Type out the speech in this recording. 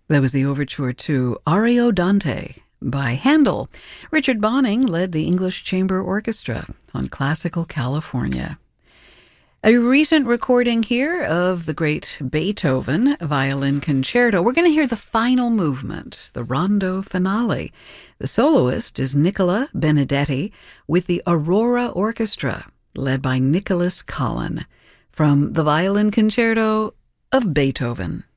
That was the overture to Ariodante by Handel. Richard Bonning led the English Chamber Orchestra on Classical California. A recent recording here of the great Beethoven Violin Concerto. We're going to hear the final movement, the Rondo Finale. The soloist is Nicola Benedetti with the Aurora Orchestra, led by Nicholas Collin, from the Violin Concerto of Beethoven.